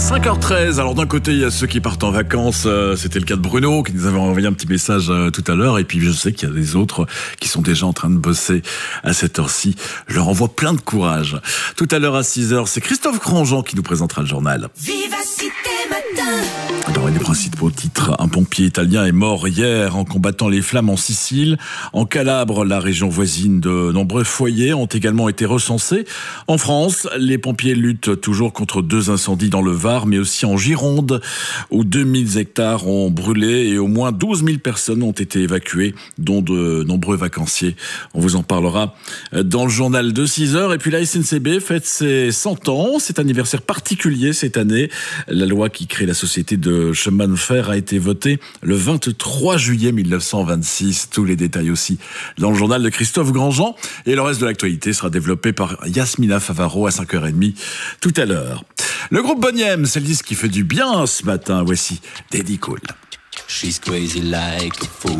5h13, alors d'un côté il y a ceux qui partent en vacances, c'était le cas de Bruno qui nous avait envoyé un petit message tout à l'heure, et puis je sais qu'il y a des autres qui sont déjà en train de bosser à cette heure-ci. Je leur envoie plein de courage. Tout à l'heure à 6h, c'est Christophe Grandjean qui nous présentera le journal. Vivacité matin. Alors, les principaux titres. Un pompier italien est mort hier en combattant les flammes en Sicile. En Calabre, la région voisine, de nombreux foyers ont également été recensés. En France, les pompiers luttent toujours contre 2 incendies dans le Var, mais aussi en Gironde, où 2000 hectares ont brûlé et au moins 12 000 personnes ont été évacuées, dont de nombreux vacanciers. On vous en parlera dans le journal de 6h. Et puis la SNCB fête ses 100 ans. C'est un anniversaire particulier cette année. La loi qui crée la société de chemin de fer a été votée le 23 juillet 1926. Tous les détails aussi dans le journal de Christophe Grandjean. Et le reste de l'actualité sera développé par Yasmina Favaro à 5h30 tout à l'heure. Le groupe Boniem, c'est le disque qui fait du bien ce matin. Voici Daddy Cool. She's crazy like a fool.